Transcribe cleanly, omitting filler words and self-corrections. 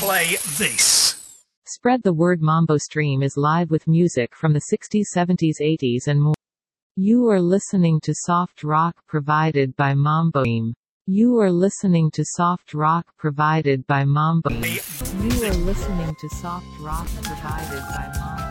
play this. Spread the Word Mambo Stream is live with music from the 60s, 70s, 80s and more. You are listening to soft rock provided by Mambo Stream. You are listening to soft rock provided by Mambo. You are listening to soft rock provided by Mambo.